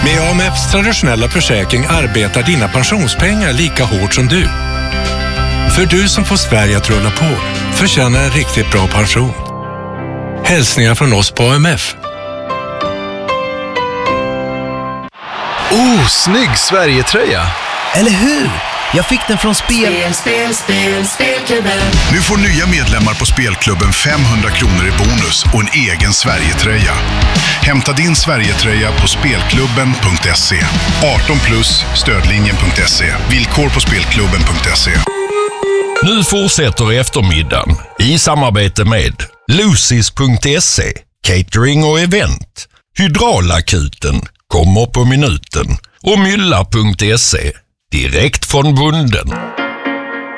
Med AMFs traditionella försäkring arbetar dina pensionspengar lika hårt som du. För du som får Sverige att rulla på förtjänar en riktigt bra pension. Hälsningar från oss på AMF. Oh, snygg Sverige-tröja! Eller hur? Jag fick den från Spelklubben. Nu får nya medlemmar på Spelklubben 500 kronor i bonus och en egen Sverige-tröja. Hämta din Sverige-tröja på spelklubben.se. 18 plus, stödlinjen.se. Villkor på spelklubben.se. Nu fortsätter eftermiddagen i samarbete med Lucis.se, catering och event, Hydraulakuten, kommer på minuten och Mylla.se, direkt från bunden.